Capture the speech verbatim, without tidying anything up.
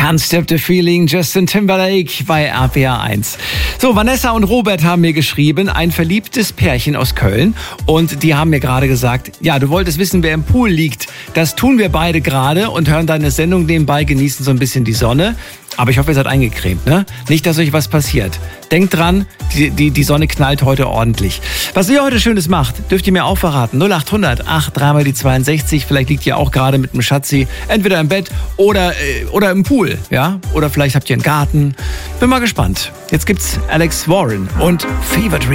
Can't Stop the Feeling, Justin Timberlake bei R P R eins. So, Vanessa und Robert haben mir geschrieben, ein verliebtes Pärchen aus Köln. Und die haben mir gerade gesagt, ja, du wolltest wissen, wer im Pool liegt. Das tun wir beide gerade und hören deine Sendung nebenbei, genießen so ein bisschen die Sonne. Aber ich hoffe, ihr seid eingecremt, ne? Nicht, dass euch was passiert. Denkt dran, die, die, die Sonne knallt heute ordentlich. Was ihr heute Schönes macht, dürft ihr mir auch verraten. null acht hundert acht drei mal die zweiundsechzig. Vielleicht liegt ihr auch gerade mit dem Schatzi entweder im Bett oder, äh, oder im Pool, ja? Oder vielleicht habt ihr einen Garten. Bin mal gespannt. Jetzt gibt's Alex Warren und Fever Dream.